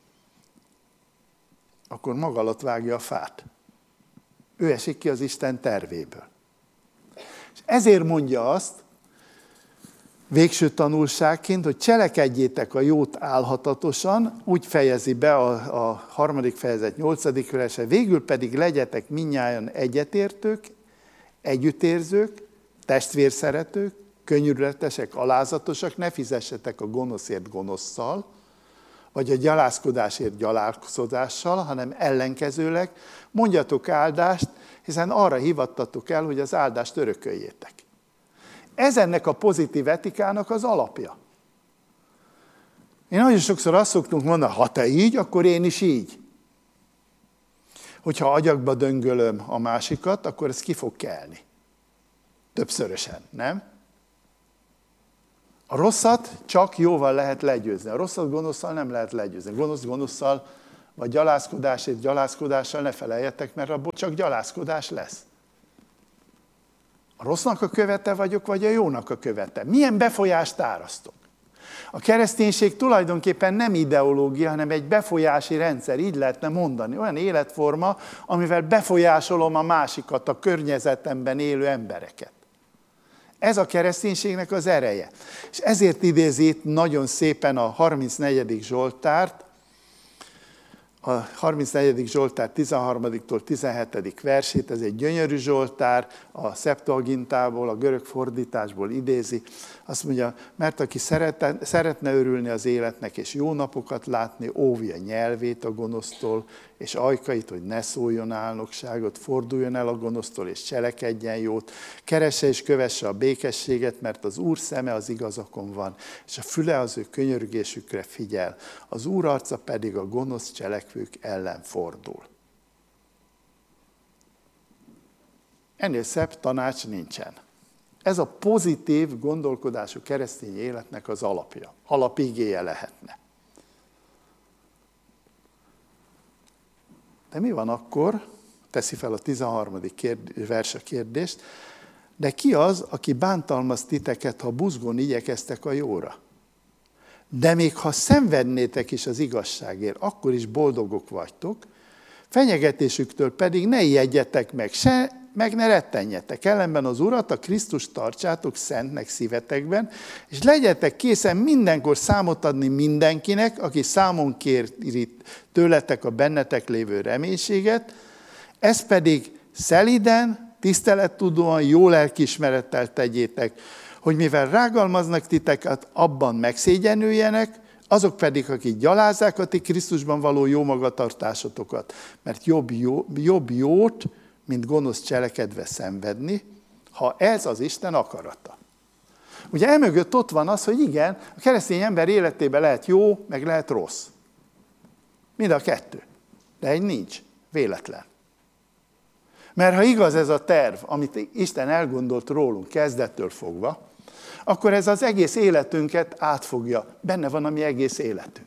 [SPEAKER 4] akkor maga alatt vágja a fát. Ő esik ki az Isten tervéből. És ezért mondja azt, végső tanulságként, hogy cselekedjétek a jót álhatatosan, úgy fejezi be a 3. fejezet 8. verse, végül pedig legyetek mindnyájan egyetértők, együttérzők, testvérszeretők, könyörületesek, alázatosak, ne fizessetek a gonoszért gonosszal, vagy a gyalázkodásért gyalázkodással, hanem ellenkezőleg mondjatok áldást, hiszen arra hivattatok el, hogy az áldást örököljétek. Ez ennek a pozitív etikának az alapja. Én nagyon sokszor azt szoktunk mondani, ha te így, akkor én is így. Hogyha agyakba döngölöm a másikat, akkor ez ki fog kelni. Többszörösen, nem? A rosszat csak jóval lehet legyőzni. A rosszat gonoszszal nem lehet legyőzni. Gonosz gonoszszal, vagy gyalázkodásért gyalázkodással ne feleljetek, mert abból csak gyalázkodás lesz. A rossznak a követe vagyok, vagy a jónak a követe? Milyen befolyást árasztok? A kereszténység tulajdonképpen nem ideológia, hanem egy befolyási rendszer, így lehetne mondani. Olyan életforma, amivel befolyásolom a másikat, a környezetemben élő embereket. Ez a kereszténységnek az ereje. És ezért idézi itt nagyon szépen a 34. Zsoltárt, a 34. Zsoltár 13-tól 17. versét, ez egy gyönyörű Zsoltár, a Septuagintából, a görög fordításból idézi. Azt mondja, mert aki szeretne örülni az életnek, és jó napokat látni, óvja nyelvét a gonosztól, és ajkait, hogy ne szóljon álnokságot, forduljon el a gonosztól, és cselekedjen jót, keresse és kövesse a békességet, mert az Úr szeme az igazakon van, és a füle az ő könyörgésükre figyel, az Úr arca pedig a gonosz cselekvők ellen fordul. Ennél szebb tanács nincsen. Ez a pozitív gondolkodású keresztény életnek az alapja, alapigéje lehetne. De mi van akkor, teszi fel a 13. vers a kérdést, de ki az, aki bántalmaz titeket, ha buzgón igyekeztek a jóra? De még ha szenvednétek is az igazságért, akkor is boldogok vagytok, fenyegetésüktől pedig ne ijedjetek meg ne rettenjetek. Ellenben az Urat, a Krisztust tartsátok szentnek szívetekben, és legyetek készen mindenkor számot adni mindenkinek, aki számon kéri tőletek a bennetek lévő reménységet, ez pedig szelíden, tisztelettudóan, jó lelkiismerettel tegyétek, hogy mivel rágalmaznak titeket, abban megszégyenüljenek, azok pedig, akik gyalázzák a ti Krisztusban való jó magatartásotokat, mert jobb jót, mint gonosz cselekedve szenvedni, ha ez az Isten akarata. Ugye emögött ott van az, hogy igen, a keresztény ember életében lehet jó, meg lehet rossz. Mind a kettő. De egy nincs. Véletlen. Mert ha igaz ez a terv, amit Isten elgondolt rólunk kezdettől fogva, akkor ez az egész életünket átfogja. Benne van a mi egész életünk.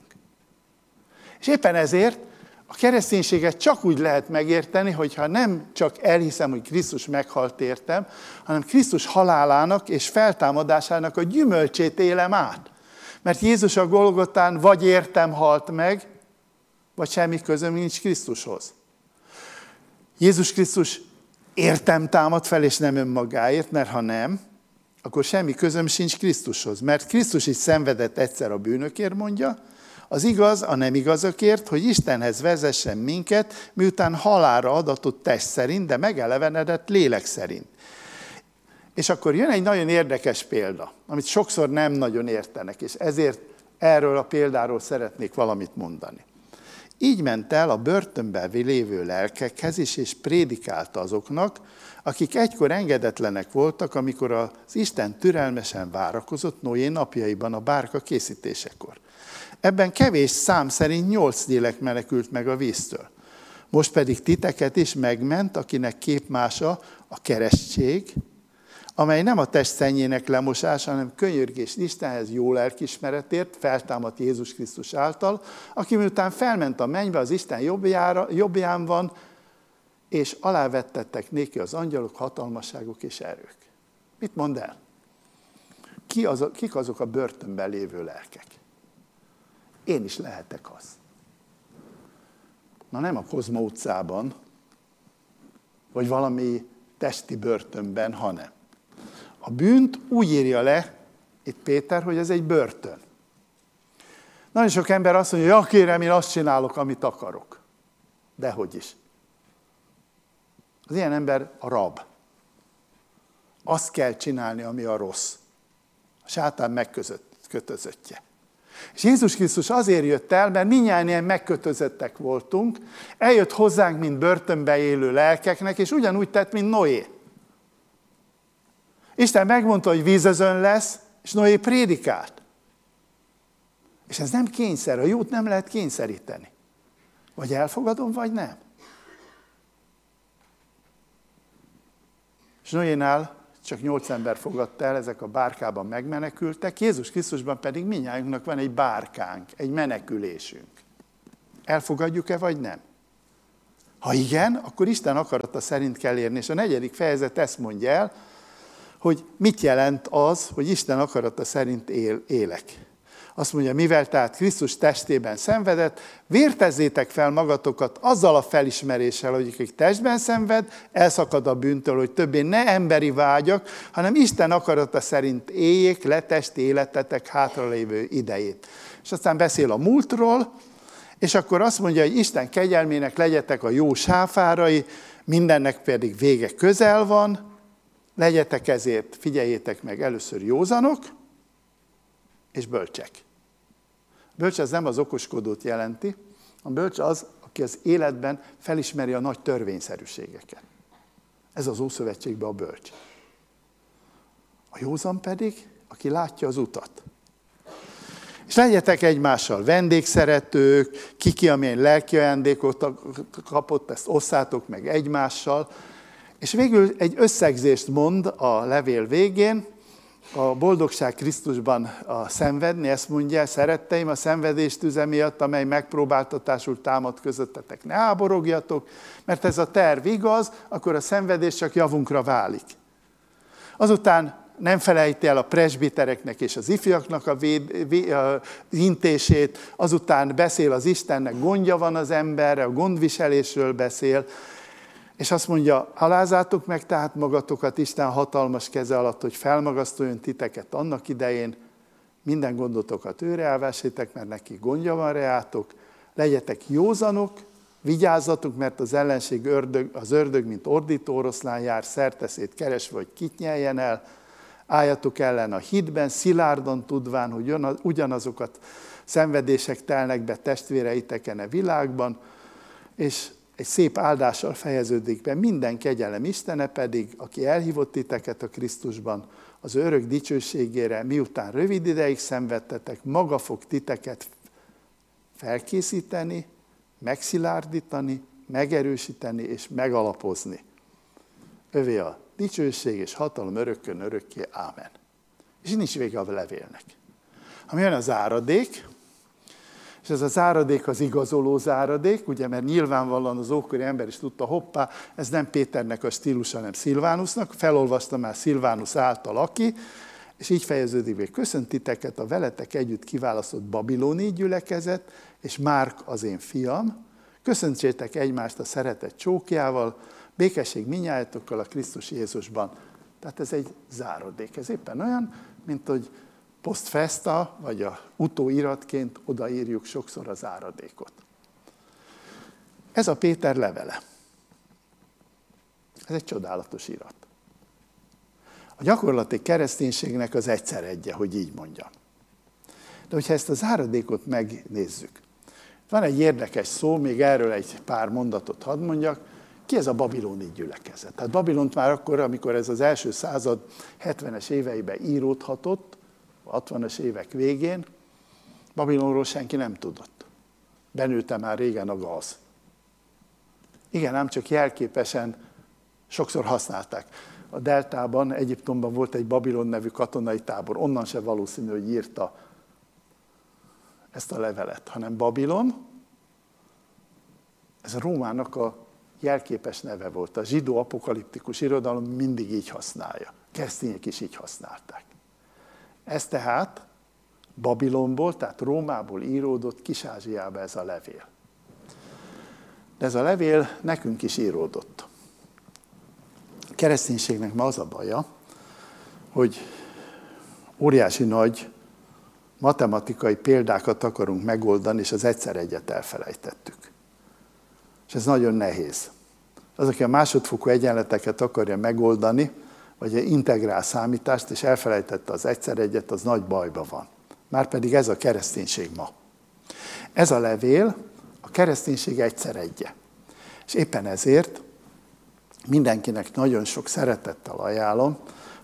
[SPEAKER 4] És éppen ezért a kereszténységet csak úgy lehet megérteni, hogyha nem csak elhiszem, hogy Krisztus meghalt értem, hanem Krisztus halálának és feltámadásának a gyümölcsét élem át. Mert Jézus a Golgotán vagy értem halt meg, vagy semmi közöm nincs Krisztushoz. Jézus Krisztus értem támad fel, és nem önmagáért, mert ha nem, akkor semmi közöm sincs Krisztushoz. Mert Krisztus is szenvedett egyszer a bűnökért, mondja, az igaz a nem igazakért, hogy Istenhez vezessen minket, miután halálra adatott test szerint, de megelevenedett lélek szerint. És akkor jön egy nagyon érdekes példa, amit sokszor nem nagyon értenek, és ezért erről a példáról szeretnék valamit mondani. Így ment el a börtönben lévő lelkekhez is, és prédikálta azoknak, akik egykor engedetlenek voltak, amikor az Isten türelmesen várakozott Noé napjaiban a bárka készítésekor. Ebben kevés szám szerint 8 lélek menekült meg a víztől. Most pedig titeket is megment, akinek képmása a keresztség, amely nem a test szennyének lemosása, hanem könyörgés Istenhez jó lelkiismeretért, feltámadt Jézus Krisztus által, aki miután felment a mennybe, az Isten jobbján van, és alávettettek néki az angyalok, hatalmasságok és erők. Mit mond el? Kik azok a börtönben lévő lelkek? Én is lehetek az. Na nem a Kozma utcában, vagy valami testi börtönben, hanem. A bűnt úgy írja le itt Péter, hogy ez egy börtön. Nagyon sok ember azt mondja, ja kérem, én azt csinálok, amit akarok. Dehogy is. Az ilyen ember a rab. Azt kell csinálni, ami a rossz. A sátán megkötözöttje. És Jézus Krisztus azért jött el, mert mindnyájan ilyen megkötözöttek voltunk, eljött hozzánk, mint börtönbe élő lelkeknek, és ugyanúgy tett, mint Noé. Isten megmondta, hogy vízözön lesz, és Noé prédikált. És ez nem kényszer, a jót nem lehet kényszeríteni. Vagy elfogadom, vagy nem. És Noénál csak 8 ember fogadta el, ezek a bárkában megmenekültek, Jézus Krisztusban pedig mindnyájunknak van egy bárkánk, egy menekülésünk. Elfogadjuk-e, vagy nem? Ha igen, akkor Isten akarata szerint kell érni, és a 4. fejezet ezt mondja el, hogy mit jelent az, hogy Isten akarata szerint élek. Azt mondja, mivel tehát Krisztus testében szenvedett, vértezzétek fel magatokat azzal a felismeréssel, hogy akik testben szenved, elszakad a bűntől, hogy többé ne emberi vágyak, hanem Isten akarata szerint éljék le testi életetek hátralévő idejét. És aztán beszél a múltról, és akkor azt mondja, hogy Isten kegyelmének legyetek a jó sáfárai, mindennek pedig vége közel van, legyetek ezért, figyeljétek meg, először józanok, és bölcsek. Bölcs az nem az okoskodót jelenti, a bölcs az, aki az életben felismeri a nagy törvényszerűségeket. Ez az Ószövetségben a bölcs. A józan pedig, aki látja az utat. És legyetek egymással vendégszeretők, ki amilyen lelki ajándékot kapott, ezt osszátok meg egymással. És végül egy összegzést mond a levél végén, a boldogság Krisztusban a szenvedni, ezt mondja, szeretteim, a szenvedés tüze miatt, amely megpróbáltatásul támad közöttetek, ne háborogjatok, mert ez a terv igaz, akkor a szenvedés csak javunkra válik. Azután nem felejti el a presbitereknek és az ifjaknak a intését, azután beszél az Istennek, gondja van az emberre, a gondviselésről beszél, és azt mondja, alázátok meg tehát magatokat Isten hatalmas keze alatt, hogy felmagasztoljon titeket annak idején, minden gondotokat őre elvessétek, mert neki gondja van reátok, legyetek józanok, vigyázzatok, mert az ellenség az ördög, mint ordító oroszlán jár, szerteszét keresve, hogy kit nyeljen el, álljatok ellen a hitben, szilárdan tudván, hogy ugyanazokat szenvedések telnek be testvéreiteken a világban, és egy szép áldással fejeződik be, minden kegyelem Istene pedig, aki elhívott titeket a Krisztusban, az örök dicsőségére, miután rövid ideig szenvedtetek, maga fog titeket felkészíteni, megszilárdítani, megerősíteni és megalapozni. Övé a dicsőség és hatalom örökkön örökké. Ámen. És nincs vége a levélnek. Ami jön a záradék, és ez a záradék az igazoló záradék, ugye, mert nyilvánvalóan az ókori ember is tudta, hoppá, ez nem Péternek a stílusa, hanem Szilvánusnak, felolvasta már Szilvánus által aki, és így fejeződik meg, köszöntiteket a veletek együtt kiválasztott babiloni gyülekezet, és Márk az én fiam, köszöntsétek egymást a szeretet csókjával, békesség mindnyájatokkal a Krisztus Jézusban. Tehát ez egy záradék, ez éppen olyan, mint hogy post festa, vagy a utóiratként odaírjuk sokszor a záradékot. Ez a Péter levele. Ez egy csodálatos irat. A gyakorlati kereszténységnek az egyszer egye, hogy így mondjam. De hogyha ezt a záradékot megnézzük, van egy érdekes szó, még erről egy pár mondatot hadd mondjak, ki ez a babiloni gyülekezet? Tehát Babilont már akkor, amikor ez az első század 70-es éveiben íródhatott, 60-as évek végén, Babilonról senki nem tudott. Benőtte már régen a gáz. Igen, ám csak jelképesen sokszor használták. A deltában, Egyiptomban volt egy Babilon nevű katonai tábor, onnan se valószínű, hogy írta ezt a levelet, hanem Babilon, ez a Rómának a jelképes neve volt. A zsidó apokaliptikus irodalom mindig így használja. Keresztények is így használták. Ez tehát Babilonból, tehát Rómából íródott Kis-Ázsiába ez a levél. De ez a levél nekünk is íródott. A kereszténységnek ma az a baja, hogy óriási nagy matematikai példákat akarunk megoldani, és az egyszer egyet elfelejtettük. És ez nagyon nehéz. Az, aki a másodfokú egyenleteket akarja megoldani, vagy egy integrál számítást, és elfelejtette az egyszer egyet, az nagy bajba van. Márpedig ez a kereszténység ma. Ez a levél a kereszténység egyszer egye. És éppen ezért mindenkinek nagyon sok szeretettel ajánlom, hogy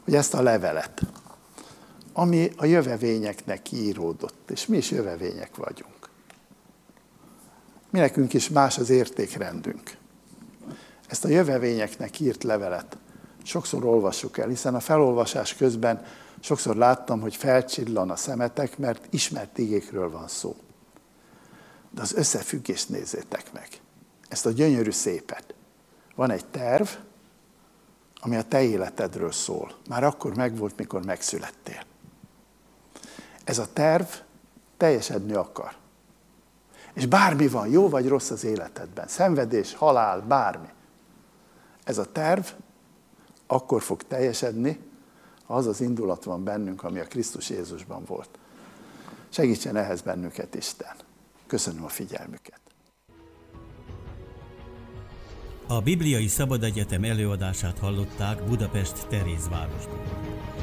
[SPEAKER 4] hogy ezt a levelet, ami a jövevényeknek kiíródott, és mi is jövevények vagyunk. Mi nekünk is más az értékrendünk. Ezt a jövevényeknek írt levelet sokszor olvassuk el, hiszen a felolvasás közben sokszor láttam, hogy felcsillan a szemetek, mert ismert igékről van szó. De az összefüggést nézzétek meg. Ezt a gyönyörű szépet. Van egy terv, ami a te életedről szól. Már akkor megvolt, mikor megszülettél. Ez a terv teljesedni akar. És bármi van, jó vagy rossz az életedben, szenvedés, halál, bármi. Ez a terv akkor fog teljesedni, ha az az indulat van bennünk, ami a Krisztus Jézusban volt. Segítsen ehhez bennünket Isten. Köszönöm a figyelmüket.
[SPEAKER 3] A Bibliai Szabadegyetem előadását hallották Budapest Terézvárosból.